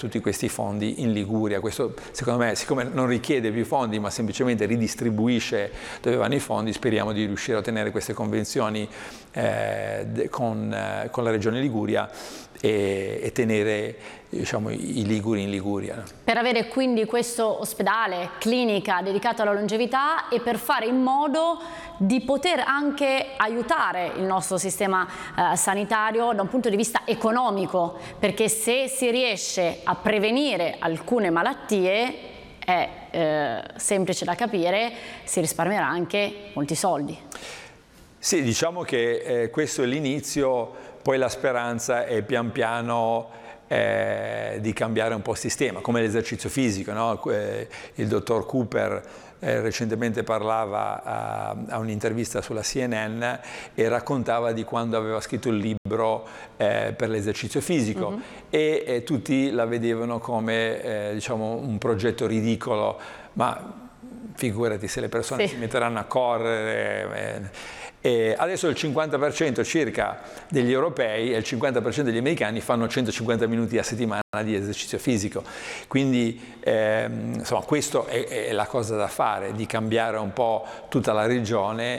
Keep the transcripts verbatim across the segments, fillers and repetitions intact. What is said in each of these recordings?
tutti questi fondi in Liguria. Questo secondo me, siccome non richiede più fondi ma semplicemente ridistribuisce dove vanno i fondi, speriamo di riuscire a ottenere queste convenzioni eh, con, eh, con la Regione Liguria e, e tenere, diciamo, i liguri in Liguria. Per avere quindi questo ospedale, clinica dedicato alla longevità e per fare in modo di poter anche aiutare il nostro sistema eh, sanitario da un punto di vista economico, perché se si riesce a prevenire alcune malattie è eh, semplice da capire, si risparmierà anche molti soldi. Sì, diciamo che eh, questo è l'inizio, poi la speranza è pian piano eh, di cambiare un po' il sistema, come l'esercizio fisico, no? Eh, il dottor Cooper eh, recentemente parlava a, a un'intervista sulla C N N e raccontava di quando aveva scritto il libro eh, per l'esercizio fisico. Mm-hmm. e, e tutti la vedevano come eh, diciamo, un progetto ridicolo, ma figurati se le persone sì. si metteranno a correre. Eh, E adesso il cinquanta per cento circa degli europei e il cinquanta per cento degli americani fanno centocinquanta minuti a settimana di esercizio fisico, quindi ehm, insomma questo è, è la cosa da fare, di cambiare un po' tutta la regione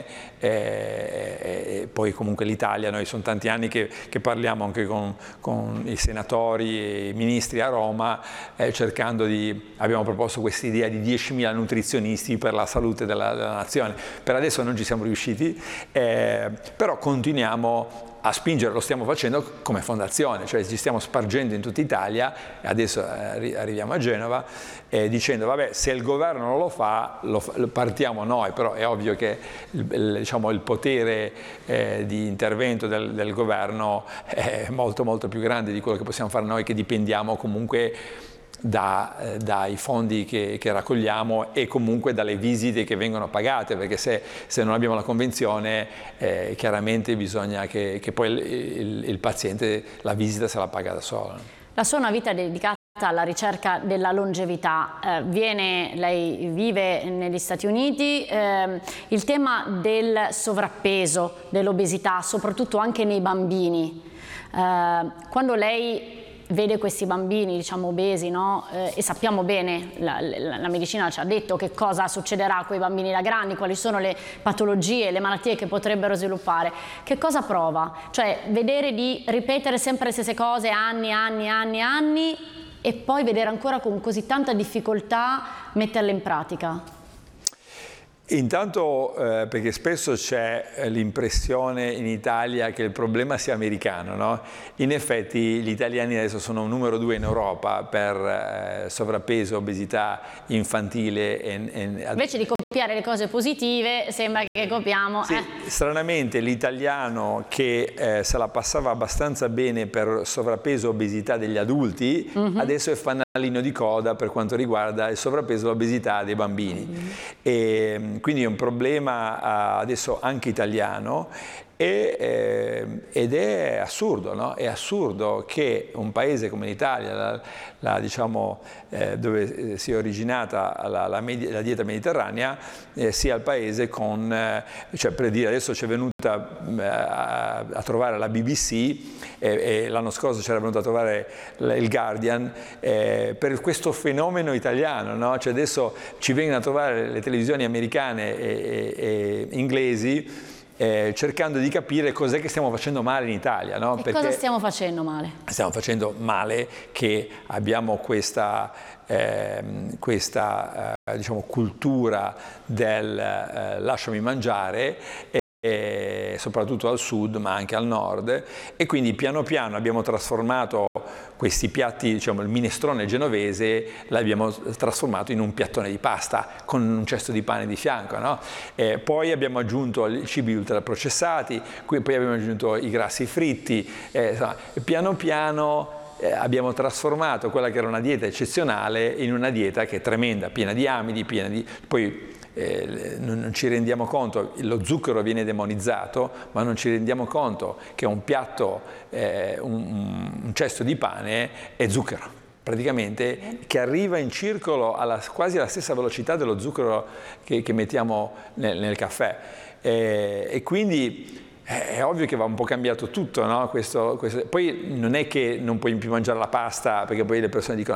eh, e poi comunque l'Italia, noi sono tanti anni che, che parliamo anche con, con i senatori e i ministri a Roma eh, cercando di, abbiamo proposto questa idea di diecimila nutrizionisti per la salute della, della nazione, per adesso non ci siamo riusciti. Eh, però continuiamo a spingere, lo stiamo facendo come fondazione, cioè ci stiamo spargendo in tutta Italia, adesso eh, arriviamo a Genova, eh, dicendo vabbè, se il governo non lo fa, lo, lo partiamo noi, però è ovvio che il, il, diciamo, il potere eh, di intervento del, del governo è molto molto più grande di quello che possiamo fare noi, che dipendiamo comunque Da, eh, dai fondi che, che raccogliamo e comunque dalle visite che vengono pagate, perché se, se non abbiamo la convenzione eh, chiaramente bisogna che, che poi il, il, il paziente la visita se la paga da solo. La sua è una vita dedicata alla ricerca della longevità, eh, viene, lei vive negli Stati Uniti, eh, il tema del sovrappeso, dell'obesità, soprattutto anche nei bambini, eh, quando lei vede questi bambini, diciamo, obesi, no? Eh, e sappiamo bene, la, la, la medicina ci ha detto che cosa succederà a quei bambini da grandi, quali sono le patologie, le malattie che potrebbero sviluppare. Che cosa prova? Cioè, vedere di ripetere sempre le stesse cose anni, anni, anni, anni e poi vedere ancora con così tanta difficoltà metterle in pratica. Intanto eh, perché spesso c'è l'impressione in Italia che il problema sia americano, no? In effetti gli italiani adesso sono numero due in Europa per eh, sovrappeso, obesità infantile. E, e... Invece di copiare le cose positive sembra che copiamo. Sì, eh. Stranamente l'italiano che eh, se la passava abbastanza bene per sovrappeso e obesità degli adulti, mm-hmm. adesso è fanalino di coda per quanto riguarda il sovrappeso e l'obesità dei bambini. Mm-hmm. E, quindi è un problema adesso anche italiano e, eh, ed è assurdo, no? È assurdo che un paese come l'Italia, la, la, diciamo, eh, dove si è originata la, la, media, la dieta mediterranea, eh, sia il paese con, eh, cioè per dire adesso ci è venuta eh, a, a trovare la B B C e, e l'anno scorso c'era venuta a trovare il Guardian eh, per questo fenomeno italiano, no? Cioè adesso ci vengono a trovare le televisioni americane e, e, e inglesi Eh, cercando di capire cos'è che stiamo facendo male in Italia, no? E Perché cosa stiamo facendo male? Stiamo facendo male che abbiamo questa, eh, questa eh, diciamo, cultura del eh, lasciami mangiare, e, e soprattutto al sud ma anche al nord, e quindi piano piano abbiamo trasformato questi piatti, diciamo il minestrone genovese, l'abbiamo trasformato in un piattone di pasta con un cesto di pane di fianco, no? Eh, poi abbiamo aggiunto i cibi ultraprocessati, poi abbiamo aggiunto i grassi fritti, eh, insomma, piano piano eh, abbiamo trasformato quella che era una dieta eccezionale in una dieta che è tremenda, piena di amidi, piena di... poi Eh, non, non ci rendiamo conto, lo zucchero viene demonizzato, ma non ci rendiamo conto che un piatto, eh, un, un cesto di pane è zucchero, praticamente, che arriva in circolo alla, quasi alla stessa velocità dello zucchero che, che mettiamo nel, nel caffè. Eh, e quindi è ovvio che va un po' cambiato tutto, no? Questo, questo. Poi non è che non puoi più mangiare la pasta, perché poi le persone dicono